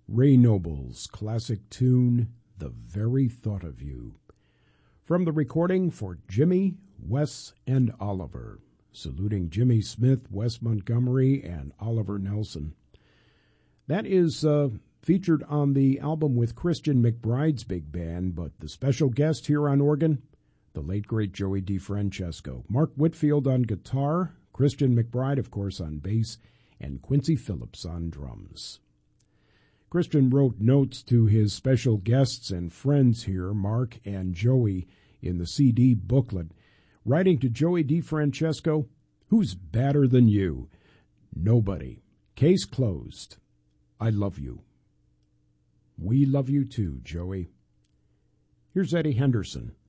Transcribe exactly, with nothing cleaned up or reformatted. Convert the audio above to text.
Ray Noble's classic tune, The Very Thought of You. From the recording for Jimmy, Wes, and Oliver. Saluting Jimmy Smith, Wes Montgomery, and Oliver Nelson. That is uh, featured on the album with Christian McBride's big band, but the special guest here on organ, the late great Joey DeFrancesco. Mark Whitfield on guitar, Christian McBride, of course, on bass, and Quincy Phillips on drums. Christian wrote notes to his special guests and friends here, Mark and Joey, in the C D booklet, writing to Joey DeFrancesco, "Who's badder than you? Nobody. Case closed. I love you." We love you too, Joey. Here's Eddie Henderson.